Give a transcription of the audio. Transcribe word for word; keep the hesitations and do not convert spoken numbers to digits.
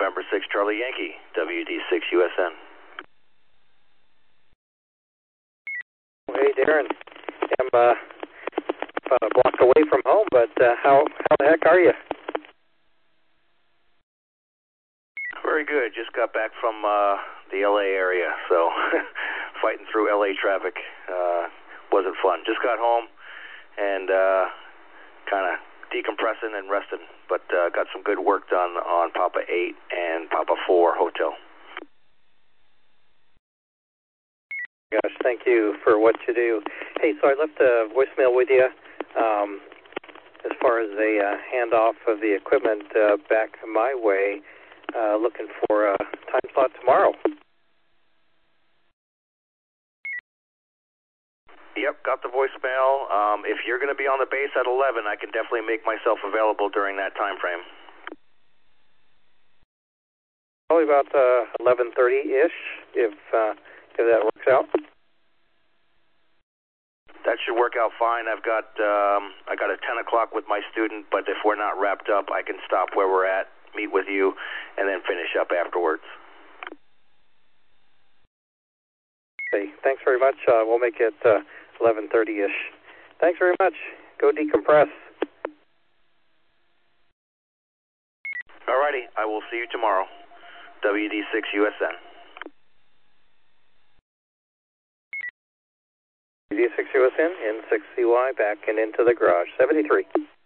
November six Charlie Yankee, W D six U S N. Hey, Darren. I'm uh, about a block away from home, but uh, how, how the heck are you? Very good. Just got back from uh, the L A area, so fighting through L A traffic uh, wasn't fun. Just got home and uh, kind of decompressing and resting, but uh, got some good work done on Papa eight and Papa four Hotel. Gosh, thank you for what you do. Hey, so I left a voicemail with you um, as far as a uh, handoff of the equipment uh, back my way, uh, looking for a time slot tomorrow. Yep, got the voicemail. Um, if you're going to be on the base at eleven, I can definitely make myself available during that time frame. Probably about uh, eleven thirty-ish, if uh, if that works out. That should work out fine. I've got um, I got a ten o'clock with my student, but if we're not wrapped up, I can stop where we're at, meet with you, and then finish up afterwards. Okay, thanks very much. Uh, we'll make it uh, eleven thirty-ish. Thanks very much. Go decompress. Alrighty, I will see you tomorrow. W D six U S N. W D six U S N, N six C Y, back and into the garage. seventy-three.